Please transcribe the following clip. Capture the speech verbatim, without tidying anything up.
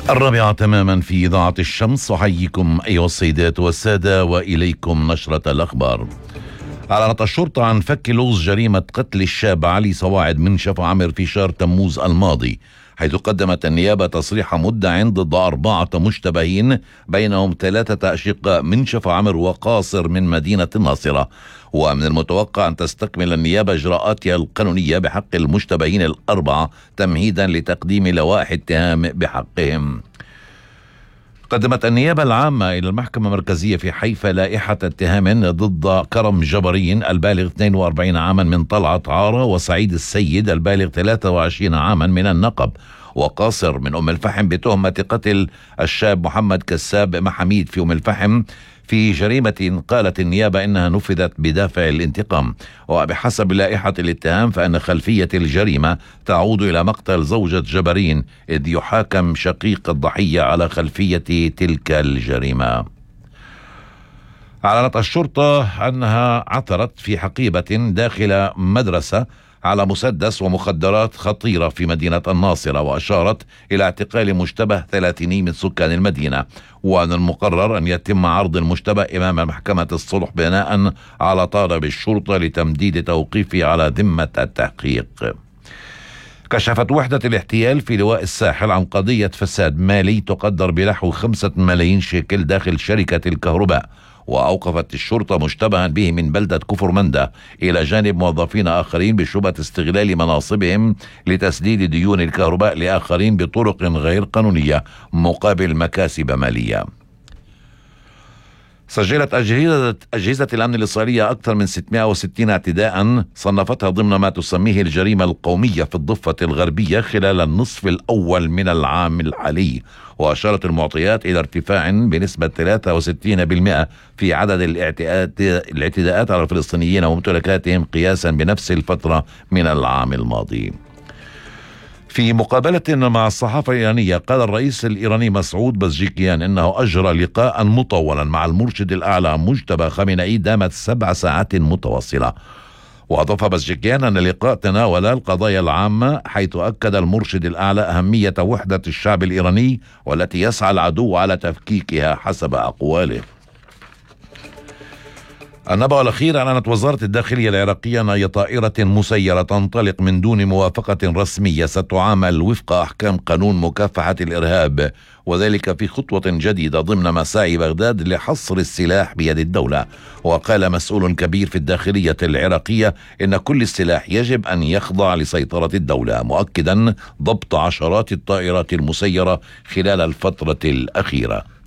الرابعة تماما في إذاعة الشمس. أحييكم أيها السيدات والسادة وإليكم نشرة الأخبار. أعلنت الشرطة عن فك لغز جريمة قتل الشاب علي صواعد من شفا عمر في شهر تموز الماضي، حيث قدمت النيابة تصريح مدع ضد أربعة مشتبهين بينهم ثلاثة أشقاء من شفا عمر وقاصر من مدينة الناصرة. ومن المتوقع أن تستكمل النيابة إجراءاتها القانونية بحق المشتبهين الأربعة تمهيدا لتقديم لوائح اتهام بحقهم. قدمت النيابة العامة إلى المحكمة المركزية في حيفا لائحة اتهام ضد كرم جبرين البالغ اثنين وأربعين عاما من طلعة عارة، وسعيد السيد البالغ ثلاثة وعشرين عاما من النقب، وقاصر من أم الفحم بتهمة قتل الشاب محمد كساب محميد في أم الفحم في جريمة قالت النيابة إنها نفذت بدافع الانتقام. وبحسب لائحة الاتهام فإن خلفية الجريمة تعود إلى مقتل زوجة جبرين، إذ يحاكم شقيق الضحية على خلفية تلك الجريمة. أعلنت الشرطة أنها عثرت في حقيبة داخل مدرسة على مسدس ومخدرات خطيرة في مدينة الناصرة، وأشارت إلى اعتقال مشتبه ثلاثيني من سكان المدينة، وأن المقرر أن يتم عرض المشتبه أمام محكمة الصلح بناء على طلب الشرطة لتمديد توقيفه على ذمة التحقيق. كشفت وحدة الاحتيال في لواء الساحل عن قضية فساد مالي تقدر بنحو خمسة ملايين شيكل داخل شركة الكهرباء، وأوقفت الشرطة مشتبها به من بلدة كفر مندة إلى جانب موظفين آخرين بشبهة استغلال مناصبهم لتسديد ديون الكهرباء لآخرين بطرق غير قانونية مقابل مكاسب مالية. سجلت أجهزة, أجهزة الأمن الإسرائيلية أكثر من ستمائة وستين اعتداء صنفتها ضمن ما تسميه الجريمة القومية في الضفة الغربية خلال النصف الأول من العام الحالي، وأشارت المعطيات إلى ارتفاع بنسبة ثلاثة وستين بالمئة في عدد الاعتداءات على الفلسطينيين وممتلكاتهم قياسا بنفس الفترة من العام الماضي. في مقابلة مع الصحافة الإيرانية قال الرئيس الإيراني مسعود بزجيكيان إنه أجرى لقاء مطولا مع المرشد الأعلى مجتبى خامنئي دامت سبع ساعات متواصلة. وأضاف بزجيكيان أن اللقاء تناول القضايا العامة، حيث أكد المرشد الأعلى أهمية وحدة الشعب الإيراني والتي يسعى العدو على تفكيكها حسب أقواله. النبأ الأخير: أعلنت وزارة الداخلية العراقية أن أي طائرة مسيرة تنطلق من دون موافقة رسمية ستعامل وفق أحكام قانون مكافحة الإرهاب، وذلك في خطوة جديدة ضمن مساعي بغداد لحصر السلاح بيد الدولة. وقال مسؤول كبير في الداخلية العراقية إن كل السلاح يجب أن يخضع لسيطرة الدولة، مؤكدا ضبط عشرات الطائرات المسيرة خلال الفترة الأخيرة.